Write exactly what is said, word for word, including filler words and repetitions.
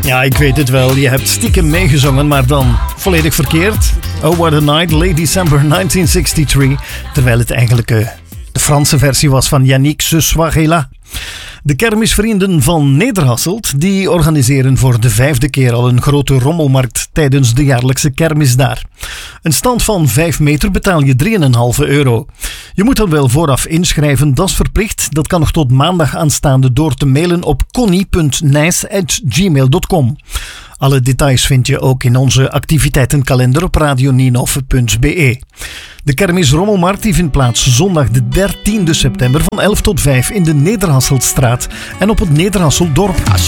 Ja, ik weet het wel. Je hebt stiekem meegezongen, maar dan volledig verkeerd. Oh, What a Night, Late December negentien drieënzestig. Terwijl het eigenlijk uh, de Franse versie was van Yannick Ce Soir-là. De kermisvrienden van Nederhasselt die organiseren voor de vijfde keer al een grote rommelmarkt tijdens de jaarlijkse kermis daar. Een stand van vijf meter betaal je drie komma vijf euro. Je moet dan wel vooraf inschrijven, dat is verplicht. Dat kan nog tot maandag aanstaande door te mailen op connie punt nijs at gmail punt com. Alle details vind je ook in onze activiteitenkalender op radio ninove punt be. De kermis Rommelmarkt die vindt plaats zondag de dertiende september van elf tot vijf in de Nederhasseltstraat en op het Nederhasseltdorp.